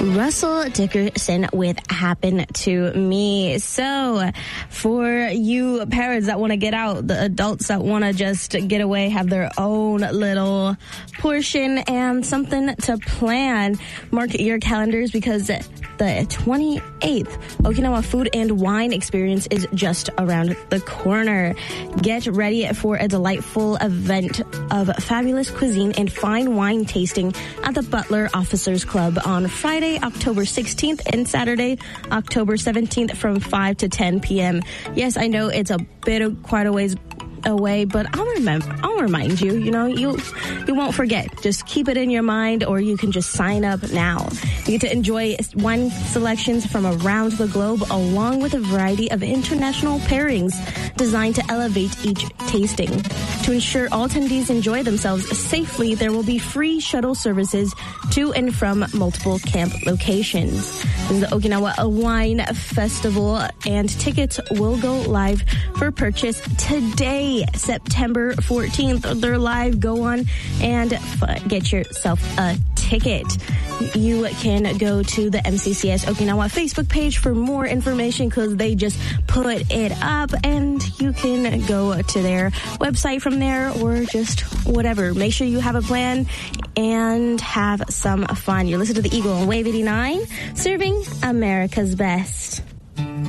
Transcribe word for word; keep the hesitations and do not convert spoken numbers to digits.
Russell Dickerson with Happen to Me. So for you parents that want to get out, the adults that want to just get away, have their own little portion and something to plan, mark your calendars because the twenty-eighth Okinawa Food and Wine Experience is just around the corner. Get ready for a delightful event of fabulous cuisine and fine wine tasting at the Butler Officers Club on Friday, October sixteenth and Saturday, October seventeenth from five to ten p.m. Yes, I know it's a bit of quite a ways away, but I'll remember, I'll remind you, you know, you, you won't forget. Just keep it in your mind, or you can just sign up now. You get to enjoy wine selections from around the globe, along with a variety of international pairings designed to elevate each tasting. To ensure all attendees enjoy themselves safely, there will be free shuttle services to and from multiple camp locations. This is the Okinawa Wine Festival, and tickets will go live for purchase today, September fourteenth. They're live. Go on and f- get yourself a ticket. You can go to the M C C S Okinawa Facebook page for more information because they just put it up, and you can go to their website from there or just whatever. Make sure you have a plan and have some fun. You're listening to the Eagle on Wave eighty-nine, serving America's best.